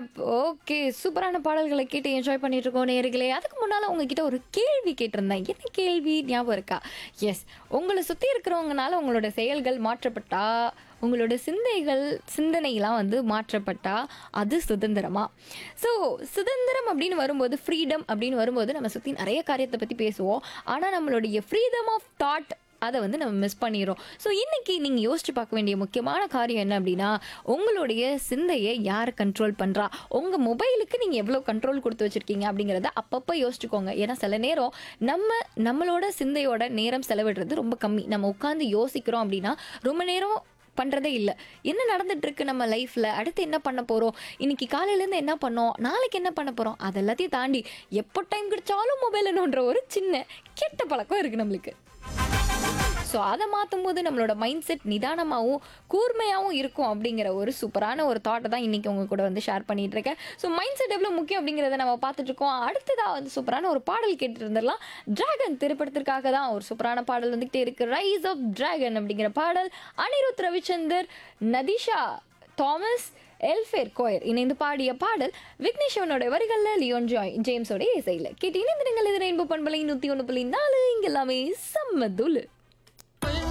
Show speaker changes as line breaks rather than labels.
App. Okay. சூப்பரான பாடல்கள கேட்டு என்ஜாய் பண்ணிட்டு இருக்கோம் நேயர்களே. அதுக்கு முன்னால உங்ககிட்ட ஒரு கேள்வி கேட்டிருந்தேன். என்ன கேள்வி ஞாபகம் இருக்கா? எஸ். உங்கள சுத்தி இருக்கிறவங்கனால உங்களோட செயல்கள் மாற்றப்பட்டா, உங்களோட சிந்தனைலாம் வந்து மாற்றப்பட்டா, அது சுதந்திரமா? ஸோ சுதந்திரம் அப்படின்னு வரும்போது, ஃப்ரீடம் அப்படின்னு வரும்போது, நம்ம சுத்தி நெறைய காரியத்த பத்தி பேசுவோம். ஆனா நம்மளுடைய ஃப்ரீடம் ஆஃப் தாட் அத வந்து நம்ம மிஸ் பண்ணிர்றோம். ஸோ இன்னைக்கு நீங்க யோசிச்சு பார்க்க வேண்டிய முக்கியமான காரியம் என்ன அப்படின்னா, உங்களுடைய சிந்தைய யார் கண்ட்ரோல் பண்றா? உங்க மொபைலுக்கு நீங்க எவ்வளோ கண்ட்ரோல் குடுத்து வச்சிருக்கீங்க அப்படிங்கிறத அப்பப்ப யோசிச்சுக்கோங்க. ஏன்னா சில நேரம் நம்மளோட சிந்தையோட நேரம் செலவிடுறது ரொம்ப கம்மி. நம்ம உட்கார்ந்து யோசிக்கிறோம் அப்படின்னா, ரொம்ப நேரம் பண்றதே இல்ல. என்ன நடந்துட்டு இருக்கு நம்ம லைஃப்ல? அடுத்து என்ன பண்ண போறோம்? இன்னைக்கு காலையிலேருந்து என்ன பண்ணோம்? நாளைக்கு என்ன பண்ண போறோம்? அது எல்லாத்தையும் தாண்டி எப்போ டைம் கிடைச்சாலும் மொபைல நோண்டுற ஒரு சின்ன கெட்ட பழக்கம் இருக்கு நம்மளுக்கு. ஸோ அதை மாற்றும்போது நம்மளோட மைண்ட் செட் நிதானமாகவும் கூர்மையாகவும் இருக்கும் அப்படிங்கிற ஒரு சூப்பரான ஒரு தாட்டை தான் இன்றைக்கி உங்க கூட வந்து ஷேர் பண்ணிட்டு இருக்கேன். ஸோ மைண்ட் செட் எவ்வளோ முக்கியம் அப்படிங்கிறத நம்ம பார்த்துட்டு இருக்கோம். அடுத்ததாக வந்து சூப்பரான ஒரு பாடல் கேட்டுட்டு இருந்துடலாம். டிராகன் திரைப்படத்திற்காக தான் ஒரு சூப்பரான பாடல் வந்துகிட்டே இருக்கு. ரைஸ் ஆஃப் டிராகன் அப்படிங்கிற பாடல் அனிருத் ரவிச்சந்தர், நதிஷா தாமஸ், எல்ஃபேர் கோயர் இணைந்து பாடிய பாடல். விக்னேஸ்வரனோட வரிகளில் லியோன் ஜேம்ஸோட இசையில் கேட்டு இணைந்திருங்கள். இது ரெயின்போ பண்பலை 101.4 இங்க எல்லாமே செம்ம தூளு.